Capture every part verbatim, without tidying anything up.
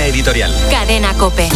Línea editorial. Cadena COPE.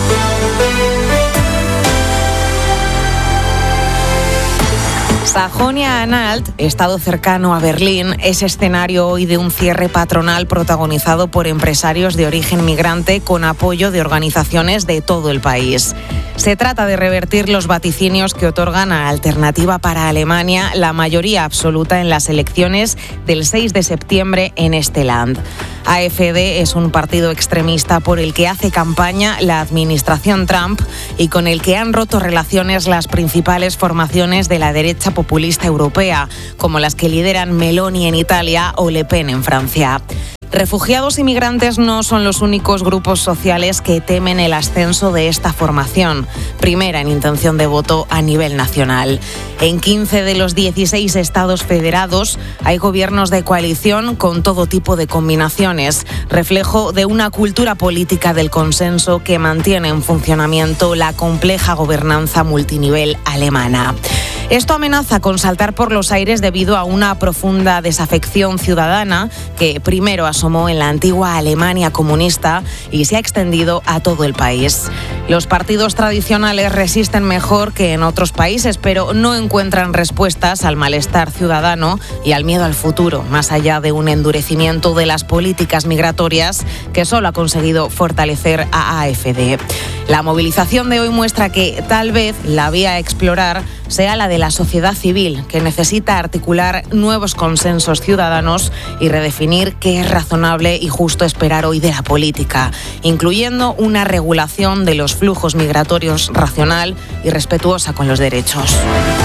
Sajonia-Anhalt, estado cercano a Berlín, es escenario hoy de un cierre patronal protagonizado por empresarios de origen migrante con apoyo de organizaciones de todo el país. Se trata de revertir los vaticinios que otorgan a Alternativa para Alemania la mayoría absoluta en las elecciones del seis de septiembre en este land. A F D es un partido extremista por el que hace campaña la administración Trump y con el que han roto relaciones las principales formaciones de la derecha populista europea, como las que lideran Meloni en Italia o Le Pen en Francia. Refugiados y migrantes no son los únicos grupos sociales que temen el ascenso de esta formación, primera en intención de voto a nivel nacional. En quince de los dieciséis estados federados hay gobiernos de coalición con todo tipo de combinaciones, reflejo de una cultura política del consenso que mantiene en funcionamiento la compleja gobernanza multinivel alemana. Esto amenaza con saltar por los aires debido a una profunda desafección ciudadana que primero asomó en la antigua Alemania comunista y se ha extendido a todo el país. Los partidos tradicionales resisten mejor que en otros países, pero no encuentran respuestas al malestar ciudadano y al miedo al futuro, más allá de un endurecimiento de las políticas migratorias que solo ha conseguido fortalecer a A F D. La movilización de hoy muestra que tal vez la vía a explorar sea la de la sociedad civil, que necesita articular nuevos consensos ciudadanos y redefinir qué es razonable y justo esperar hoy de la política, incluyendo una regulación de los flujos migratorios racional y respetuosa con los derechos.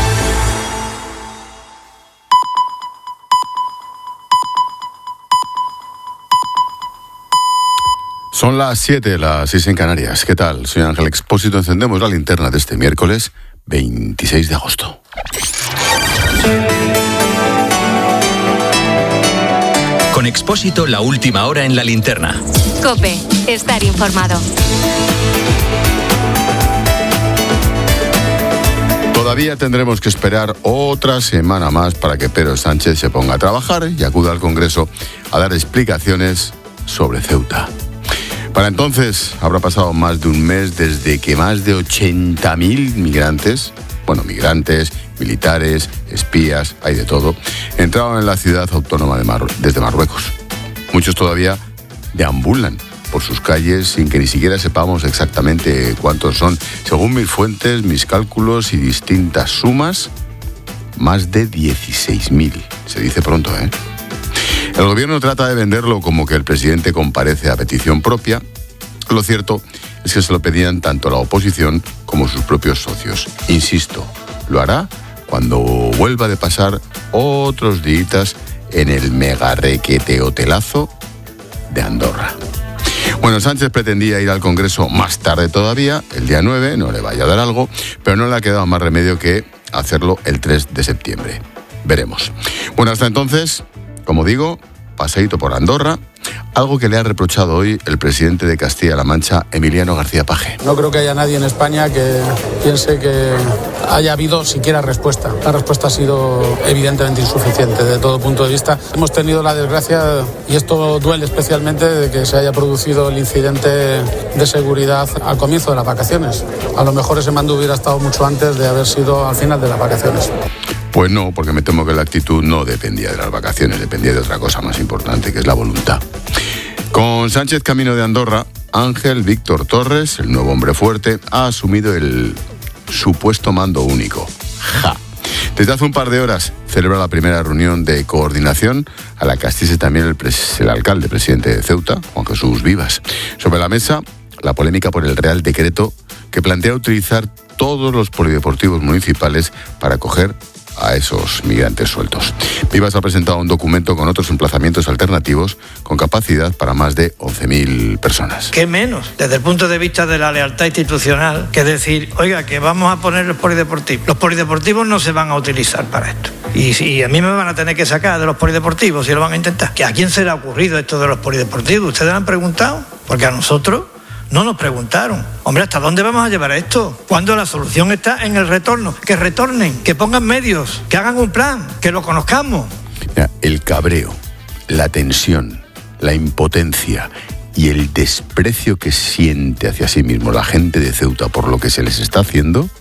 Son las siete, las seis en Canarias. ¿Qué tal? Soy Ángel Expósito. Encendemos la linterna de este miércoles veintiséis de agosto. Con Expósito, la última hora en la linterna. COPE, estar informado. Todavía tendremos que esperar otra semana más para que Pedro Sánchez se ponga a trabajar y acuda al Congreso a dar explicaciones sobre Ceuta. Para entonces habrá pasado más de un mes desde que más de ochenta mil migrantes, bueno, migrantes, militares, espías, hay de todo, entraron en la ciudad autónoma de Marru- desde Marruecos. Muchos todavía deambulan por sus calles sin que ni siquiera sepamos exactamente cuántos son. Según mis fuentes, mis cálculos y distintas sumas, más de dieciséis mil. Se dice pronto, ¿eh? El gobierno trata de venderlo como que el presidente comparece a petición propia. Lo cierto es que se lo pedían tanto la oposición como sus propios socios. Insisto, lo hará cuando vuelva de pasar otros días en el mega requete hotelazo de Andorra. Bueno, Sánchez pretendía ir al Congreso más tarde todavía, el día nueve, no le vaya a dar algo, pero no le ha quedado más remedio que hacerlo el tres de septiembre. Veremos. Bueno, hasta entonces, como digo, paseíto por Andorra, algo que le ha reprochado hoy el presidente de Castilla-La Mancha, Emiliano García Paje. No creo que haya nadie en España que piense que haya habido siquiera respuesta. La respuesta ha sido evidentemente insuficiente desde todo punto de vista. Hemos tenido la desgracia, y esto duele especialmente, de que se haya producido el incidente de seguridad al comienzo de las vacaciones. A lo mejor ese mando hubiera estado mucho antes de haber sido al final de las vacaciones. Pues no, porque me temo que la actitud no dependía de las vacaciones, dependía de otra cosa más importante, que es la voluntad. Con Sánchez camino de Andorra, Ángel Víctor Torres, el nuevo hombre fuerte, ha asumido el supuesto mando único. ¡Ja! Desde hace un par de horas celebra la primera reunión de coordinación a la que asiste también el, pres- el alcalde presidente de Ceuta, Juan Jesús Vivas. Sobre la mesa, la polémica por el Real Decreto que plantea utilizar todos los polideportivos municipales para acoger a esos migrantes sueltos. Vivas ha presentado un documento con otros emplazamientos alternativos con capacidad para más de once mil personas. ¿Qué menos desde el punto de vista de la lealtad institucional que decir, oiga, que vamos a poner los polideportivos? Los polideportivos no se van a utilizar para esto. Y si a mí me van a tener que sacar de los polideportivos si lo van a intentar. ¿Que a quién se le ha ocurrido esto de los polideportivos? ¿Ustedes lo han preguntado? Porque a nosotros no nos preguntaron. Hombre, ¿hasta dónde vamos a llevar esto? Cuando la solución está en el retorno. Que retornen, que pongan medios, que hagan un plan, que lo conozcamos. El cabreo, la tensión, la impotencia y el desprecio que siente hacia sí mismo la gente de Ceuta por lo que se les está haciendo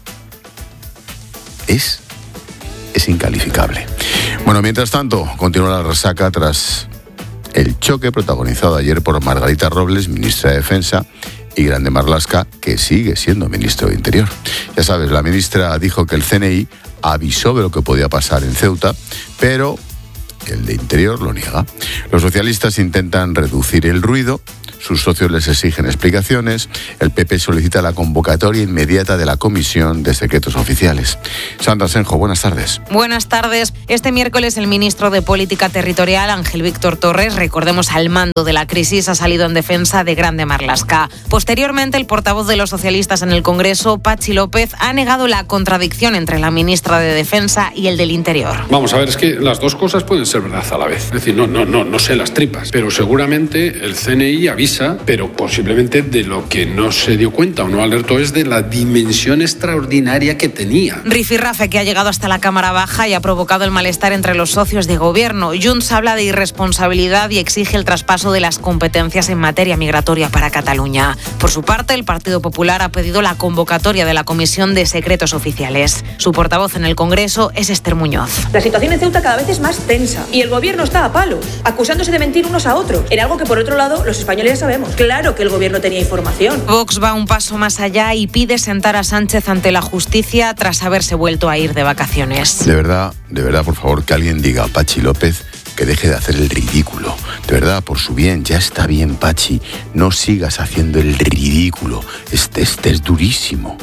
es, es incalificable. Bueno, mientras tanto, continúa la resaca tras el choque protagonizado ayer por Margarita Robles, ministra de Defensa, y Grande Marlaska, que sigue siendo ministro de Interior. Ya sabes, la ministra dijo que el C N I avisó de lo que podía pasar en Ceuta, pero el de Interior lo niega. Los socialistas intentan reducir el ruido, sus socios les exigen explicaciones, el P P solicita la convocatoria inmediata de la Comisión de Secretos Oficiales. Sandra Senjo, buenas tardes. Buenas tardes. Este miércoles el ministro de Política Territorial, Ángel Víctor Torres, recordemos al mando de la crisis, ha salido en defensa de Grande Marlaska. Posteriormente, el portavoz de los socialistas en el Congreso, Patxi López, ha negado la contradicción entre la ministra de Defensa y el del Interior. Vamos a ver, es que las dos cosas pueden ser verdad a la vez. Es decir, no, no, no, no sé las tripas, pero seguramente el C N I avisa, pero posiblemente de lo que no se dio cuenta o no alertó es de la dimensión extraordinaria que tenía. Rifirrafe que ha llegado hasta la Cámara Baja y ha provocado el malestar entre los socios de gobierno. Junts habla de irresponsabilidad y exige el traspaso de las competencias en materia migratoria para Cataluña. Por su parte, el Partido Popular ha pedido la convocatoria de la Comisión de Secretos Oficiales. Su portavoz en el Congreso es Esther Muñoz. La situación en Ceuta cada vez es más tensa y el gobierno está a palos, acusándose de mentir unos a otros, en algo que por otro lado los españoles ya sabemos. Claro que el gobierno tenía información. Vox va un paso más allá y pide sentar a Sánchez ante la justicia tras haberse vuelto a ir de vacaciones. De verdad, de verdad, por favor, que alguien diga a Patxi López que deje de hacer el ridículo. De verdad, por su bien, ya está bien, Patxi. No sigas haciendo el ridículo. Este, este es durísimo.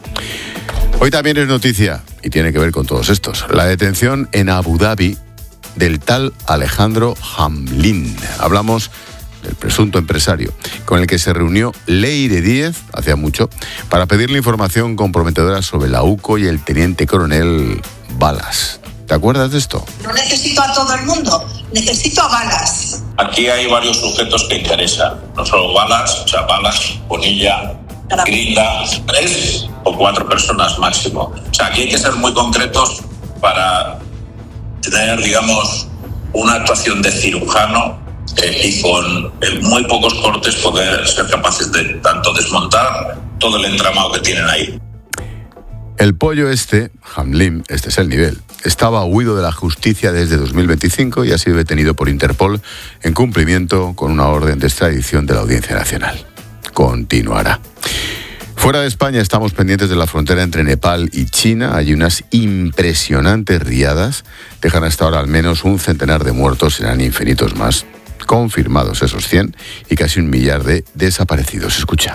Hoy también es noticia, y tiene que ver con todos estos, la detención en Abu Dhabi del tal Alejandro Hamlin. Hablamos del presunto empresario, con el que se reunió Leire Díez, hacía mucho, para pedirle información comprometedora sobre la U C O y el teniente coronel Balas. ¿Te acuerdas de esto? No necesito a todo el mundo, necesito a Balas. Aquí hay varios sujetos que interesan, no solo Balas, o sea, Balas, Bonilla, Grinda, tres o cuatro personas máximo. O sea, aquí hay que ser muy concretos para tener, digamos, una actuación de cirujano Eh, y con eh, muy pocos cortes poder ser capaces de tanto desmontar todo el entramado que tienen ahí. El pollo este, Hamlin, este es el nivel, estaba huido de la justicia desde dos mil veinticinco y ha sido detenido por Interpol en cumplimiento con una orden de extradición de la Audiencia Nacional. Continuará. Fuera de España estamos pendientes de la frontera entre Nepal y China. Hay unas impresionantes riadas. Dejan hasta ahora al menos un centenar de muertos, serán infinitos más. Confirmados esos cien y casi un millar de desaparecidos. Escucha.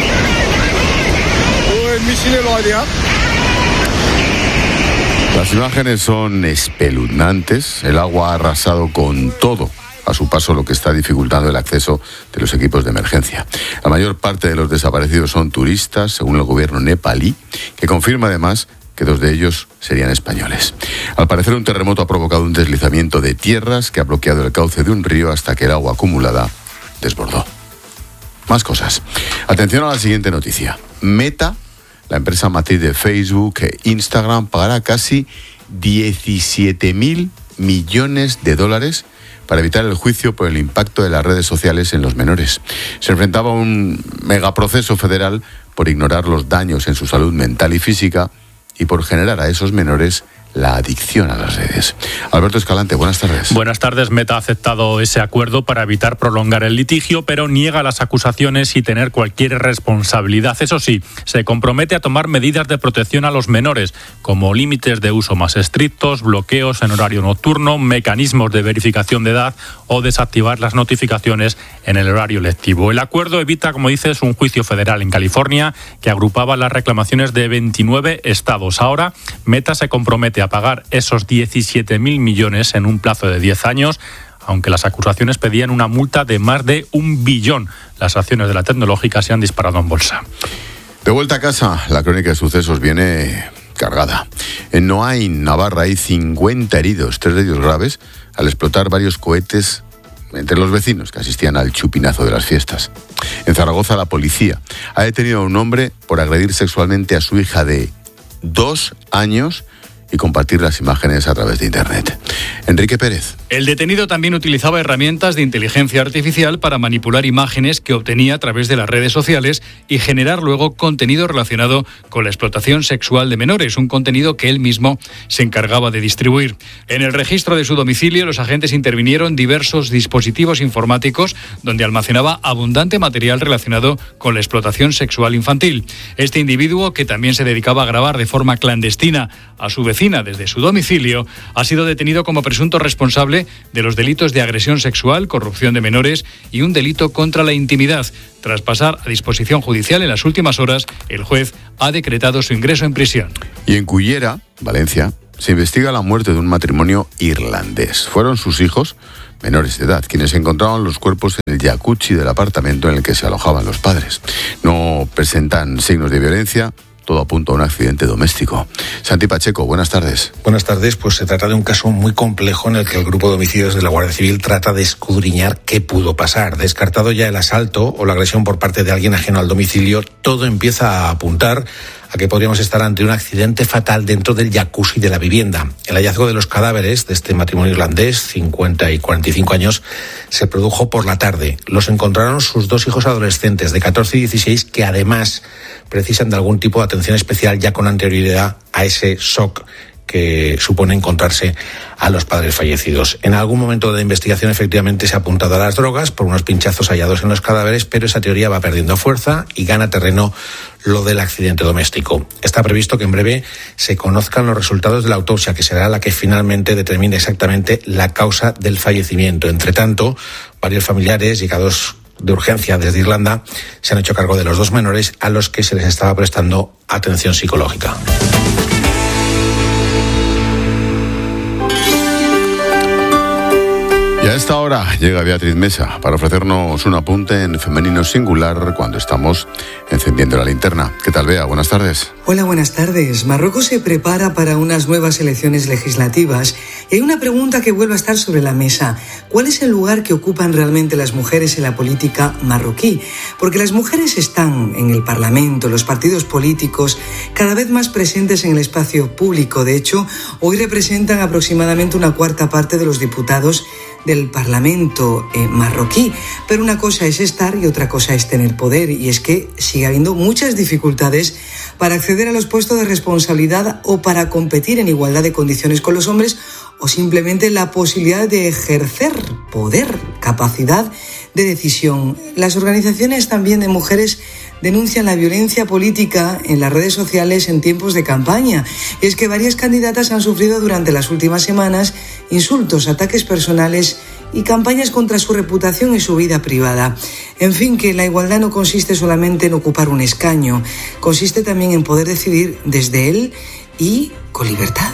Las imágenes son espeluznantes. El agua ha arrasado con todo a su paso, lo que está dificultando el acceso de los equipos de emergencia. La mayor parte de los desaparecidos son turistas, según el gobierno nepalí, que confirma además que dos de ellos serían españoles. Al parecer, un terremoto ha provocado un deslizamiento de tierras que ha bloqueado el cauce de un río hasta que el agua acumulada desbordó. Más cosas. Atención a la siguiente noticia. Meta, la empresa matriz de Facebook e Instagram, pagará casi diecisiete mil millones de dólares para evitar el juicio por el impacto de las redes sociales en los menores. Se enfrentaba a un megaproceso federal por ignorar los daños en su salud mental y física y por generar a esos menores la adicción a las redes. Alberto Escalante, buenas tardes. Buenas tardes. Meta ha aceptado ese acuerdo para evitar prolongar el litigio, pero niega las acusaciones y tener cualquier responsabilidad. Eso sí, se compromete a tomar medidas de protección a los menores, como límites de uso más estrictos, bloqueos en horario nocturno, mecanismos de verificación de edad o desactivar las notificaciones en el horario lectivo. El acuerdo evita, como dices, un juicio federal en California que agrupaba las reclamaciones de veintinueve estados. Ahora, Meta se compromete a pagar esos diecisiete mil millones en un plazo de diez años, aunque las acusaciones pedían una multa de más de un billón. Las acciones de la tecnológica se han disparado en bolsa. De vuelta a casa, la crónica de sucesos viene cargada. En Noain, Navarra, hay cincuenta heridos, tres de ellos graves, al explotar varios cohetes entre los vecinos que asistían al chupinazo de las fiestas. En Zaragoza, la policía ha detenido a un hombre por agredir sexualmente a su hija de dos años y compartir las imágenes a través de Internet. Enrique Pérez. El detenido también utilizaba herramientas de inteligencia artificial para manipular imágenes que obtenía a través de las redes sociales y generar luego contenido relacionado con la explotación sexual de menores, un contenido que él mismo se encargaba de distribuir. En el registro de su domicilio, los agentes intervinieron diversos dispositivos informáticos donde almacenaba abundante material relacionado con la explotación sexual infantil. Este individuo, que también se dedicaba a grabar de forma clandestina a su vecina desde su domicilio, ha sido detenido como presunto responsable de los delitos de agresión sexual, corrupción de menores y un delito contra la intimidad. Tras pasar a disposición judicial en las últimas horas, el juez ha decretado su ingreso en prisión. Y en Cullera, Valencia, se investiga la muerte de un matrimonio irlandés. Fueron sus hijos, menores de edad, quienes encontraban los cuerpos en el jacuzzi del apartamento en el que se alojaban los padres. No presentan signos de violencia. Todo apunta a un accidente doméstico. Santi Pacheco, buenas tardes. Buenas tardes. Pues se trata de un caso muy complejo en el que el grupo de homicidios de la Guardia Civil trata de escudriñar qué pudo pasar. Descartado ya el asalto o la agresión por parte de alguien ajeno al domicilio, todo empieza a apuntar a que podríamos estar ante un accidente fatal dentro del jacuzzi de la vivienda. El hallazgo de los cadáveres de este matrimonio irlandés, cincuenta y cuarenta y cinco años, se produjo por la tarde. Los encontraron sus dos hijos adolescentes de catorce y dieciséis, que además precisan de algún tipo de atención especial ya con anterioridad a ese shock que supone encontrarse a los padres fallecidos. En algún momento de la investigación efectivamente se ha apuntado a las drogas por unos pinchazos hallados en los cadáveres, pero esa teoría va perdiendo fuerza y gana terreno lo del accidente doméstico. Está previsto que en breve se conozcan los resultados de la autopsia, que será la que finalmente determine exactamente la causa del fallecimiento. Entre tanto, varios familiares llegados de urgencia desde Irlanda se han hecho cargo de los dos menores a los que se les estaba prestando atención psicológica. Y a esta hora llega Beatriz Mesa para ofrecernos un apunte en femenino singular cuando estamos encendiendo la linterna. ¿Qué tal, Bea? Buenas tardes. Hola, buenas tardes. Marruecos se prepara para unas nuevas elecciones legislativas y hay una pregunta que vuelve a estar sobre la mesa. ¿Cuál es el lugar que ocupan realmente las mujeres en la política marroquí? Porque las mujeres están en el Parlamento, los partidos políticos, cada vez más presentes en el espacio público. De hecho, hoy representan aproximadamente una cuarta parte de los diputados del Parlamento eh, marroquí. Pero una cosa es estar y otra cosa es tener poder, y es que sigue habiendo muchas dificultades para acceder a los puestos de responsabilidad o para competir en igualdad de condiciones con los hombres, o simplemente la posibilidad de ejercer poder, capacidad de decisión. Las organizaciones también de mujeres denuncian la violencia política en las redes sociales en tiempos de campaña. Y es que varias candidatas han sufrido durante las últimas semanas insultos, ataques personales y campañas contra su reputación y su vida privada. En fin, que la igualdad no consiste solamente en ocupar un escaño, consiste también en poder decidir desde él y con libertad.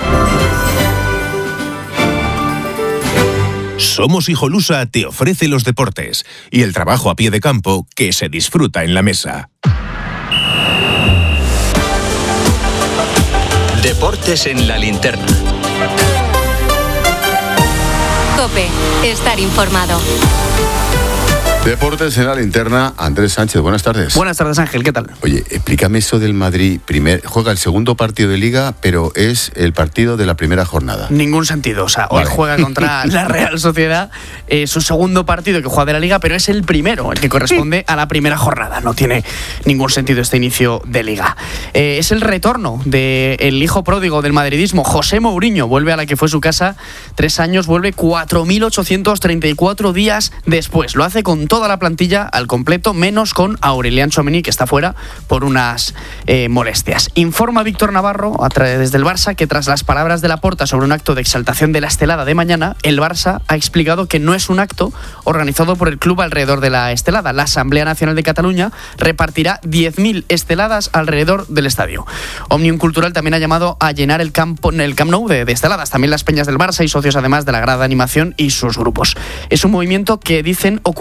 Somos Hijolusa te ofrece los deportes y el trabajo a pie de campo que se disfruta en la mesa. Deportes en la linterna. COPE, estar informado. Deportes en la linterna, Andrés Sánchez, buenas tardes. Buenas tardes, Ángel, ¿qué tal? Oye, explícame eso del Madrid. Primer, juega el segundo partido de Liga, pero es el partido de la primera jornada. Ningún sentido, o sea, hoy vale. Juega contra la Real Sociedad, eh, su segundo partido que juega de la Liga, pero es el primero, el que corresponde a la primera jornada. No tiene ningún sentido este inicio de Liga. Eh, es el retorno del hijo pródigo del madridismo, José Mourinho, vuelve a la que fue su casa tres años, vuelve cuatro mil ochocientos treinta y cuatro días después. Lo hace con todo toda la plantilla al completo, menos con Aurelian Tchouameni, que está fuera por unas eh, molestias. Informa Víctor Navarro, a través desde el Barça, que tras las palabras de Laporta sobre un acto de exaltación de la estelada de mañana, el Barça ha explicado que no es un acto organizado por el club alrededor de la estelada. La Asamblea Nacional de Cataluña repartirá diez mil esteladas alrededor del estadio. Òmnium Cultural también ha llamado a llenar el, campo, el Camp Nou de, de esteladas, también las peñas del Barça y socios además de la grada de animación y sus grupos. Es un movimiento que dicen ocurrirá mañana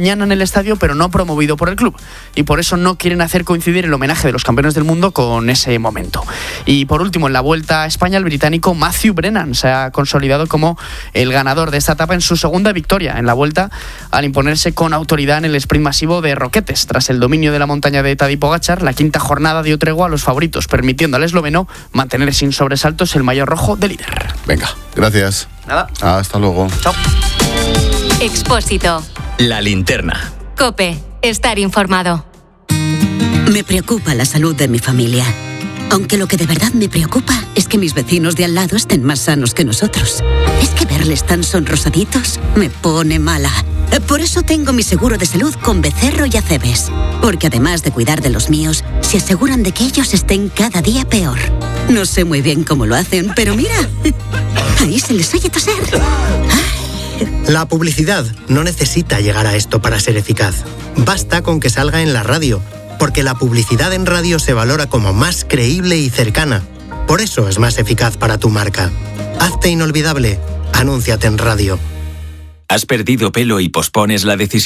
mañana en el estadio, pero no promovido por el club. Y por eso no quieren hacer coincidir el homenaje de los campeones del mundo con ese momento. Y por último, en la Vuelta a España, el británico Matthew Brennan se ha consolidado como el ganador de esta etapa en su segunda victoria en la Vuelta, al imponerse con autoridad en el sprint masivo de Roquetes. Tras el dominio de la montaña de Tadej Pogačar, la quinta jornada dio tregua a los favoritos, permitiendo al esloveno mantener sin sobresaltos el maillot rojo de líder. Venga, gracias. Nada. Hasta luego. Chao. Expósito. La linterna. COPE. Estar informado. Me preocupa la salud de mi familia. Aunque lo que de verdad me preocupa es que mis vecinos de al lado estén más sanos que nosotros. Es que verles tan sonrosaditos me pone mala. Por eso tengo mi seguro de salud con Becerro y Acebes. Porque además de cuidar de los míos, se aseguran de que ellos estén cada día peor. No sé muy bien cómo lo hacen, pero mira, ahí se les oye toser. La publicidad no necesita llegar a esto para ser eficaz. Basta con que salga en la radio, porque la publicidad en radio se valora como más creíble y cercana. Por eso es más eficaz para tu marca. Hazte inolvidable. Anúnciate en radio. ¿Has perdido pelo y pospones la decisión?